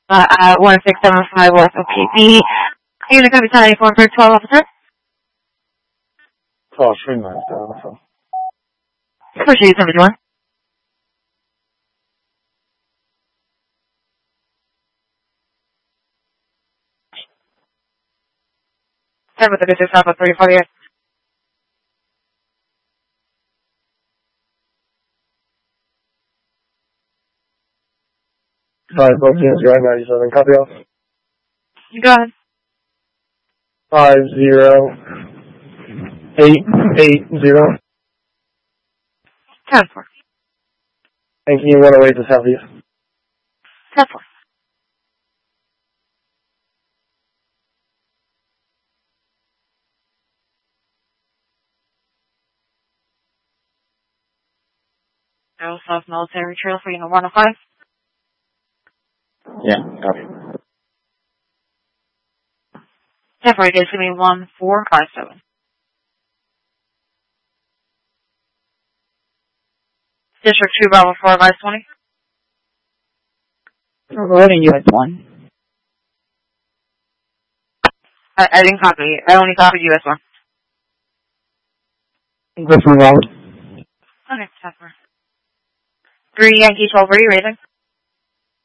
at 1675 West OPP. Unit copy 94 for 12 officer. Oh, sure, nice. Awesome. Appreciate you, 71. Time with the business Alpha 348. Alright, both units right 97. Copy off. Go ahead. 50880. 10-4. And can you 108 to southeast? 10-4. Aero South Military Trail for Unit 105. Yeah, copy. 10-4, you guys give me 1457. District 2 Bravo 4 advice 20. Reloading US 1. I didn't copy. I only copied US 1. English one, Robert. Okay, 10-4. 3 Yankee 12, where are you raising?